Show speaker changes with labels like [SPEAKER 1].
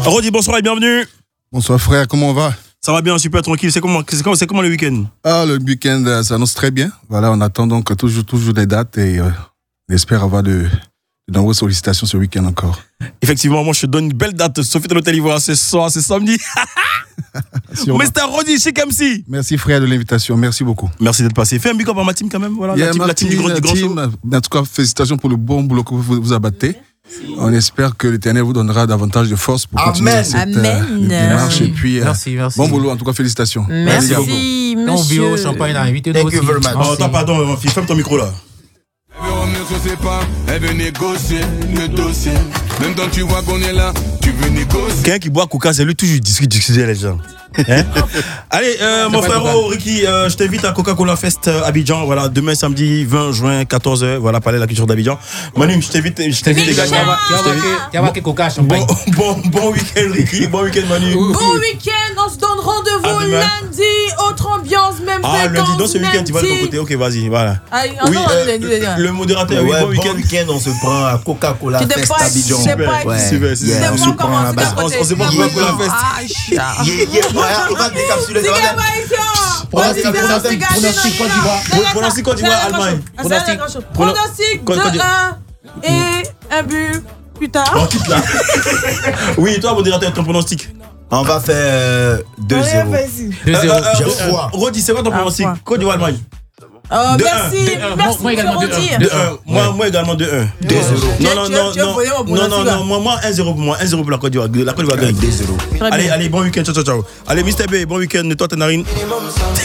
[SPEAKER 1] Rodi, bonsoir et bienvenue.
[SPEAKER 2] Bonsoir frère, comment on va?
[SPEAKER 1] Ça va bien, super tranquille. C'est comment le week-end?
[SPEAKER 2] Le week-end s'annonce très bien. Voilà, on attend donc toujours des dates et on espère avoir de nombreuses sollicitations ce week-end encore.
[SPEAKER 1] Effectivement, moi je te donne une belle date. Sophie de l'Hôtel Ivoire, c'est samedi. Mr. Rodi, chez MC.
[SPEAKER 2] Merci frère de l'invitation, merci beaucoup.
[SPEAKER 1] Merci d'être passé. Fais un big up à ma team quand même. Voilà, la team du grand show.
[SPEAKER 2] En tout cas, félicitations pour le bon boulot que vous abattez. On espère que l'Éternel vous donnera davantage de force pour continuer cette démarche. Et puis,
[SPEAKER 3] merci.
[SPEAKER 2] Bon boulot, en tout cas, félicitations.
[SPEAKER 4] Merci beaucoup.
[SPEAKER 3] Monsieur. Bio champagne a invité
[SPEAKER 4] Thank you very much.
[SPEAKER 1] Oh, attends, pardon, ferme ton micro là.
[SPEAKER 5] Elle veut négocier le dossier. Même quand tu vois qu'on est là, tu veux négocier.
[SPEAKER 1] Quelqu'un qui boit Coca, c'est lui toujours discuter les gens. Hein? Allez, mon frère Ricky, je t'invite à Coca-Cola Fest Abidjan. Voilà, demain samedi 20 juin 14h. Voilà, Palais de la Culture d'Abidjan. Manu, je t'invite les gars.
[SPEAKER 3] Tu vas voir Coca champagne.
[SPEAKER 1] Bon week-end Ricky, bon week-end Manu.
[SPEAKER 6] Bon week-end, on se donne rendez-vous lundi, autre ambiance, même fréquence.
[SPEAKER 1] Lundi, dans ce week-end, tu vas de ton côté. Ok, vas-y, voilà. Oui, le modérateur, oui, bon week-end,
[SPEAKER 4] on se prend à Coca-Cola Fest Abidjan.
[SPEAKER 1] Super.
[SPEAKER 6] On se prend là-bas.
[SPEAKER 1] On se prend Coca-Cola Fest.
[SPEAKER 4] On va décapsuler les
[SPEAKER 1] Pronostic Côte d'Ivoire, Allemagne.
[SPEAKER 6] Pronostic 2-1 et un but plus tard.
[SPEAKER 1] On quitte là. Oui, toi, modérateur, ton pronostic?
[SPEAKER 4] On va faire 2-0.
[SPEAKER 3] 2-0.
[SPEAKER 1] Rodi, c'est quoi ton pronostic? Côte d'Ivoire, Allemagne.
[SPEAKER 6] Merci.
[SPEAKER 3] Moi également
[SPEAKER 1] 2-1. Moi également 2-1.
[SPEAKER 4] 2-0.
[SPEAKER 1] Non, moi 1-0 pour moi. 1-0 pour la Côte d'Ivoire. La Côte d'Ivoire gagne.
[SPEAKER 4] 2-0.
[SPEAKER 1] Allez, bon week-end, ciao. Allez, Mr. B, bon week-end, toi, tes narines.